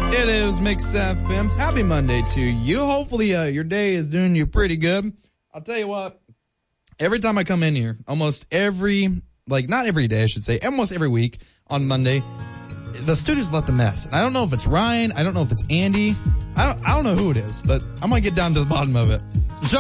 It is Mix FM. Happy Monday to you. Hopefully your day is doing you pretty good. I'll tell you what, every time I come in here, almost not every day I should say, almost every week on Monday, the studio's left a mess. And I don't know if it's Ryan, I don't know if it's Andy, I don't know who it is, but I'm going to get down to the bottom of it.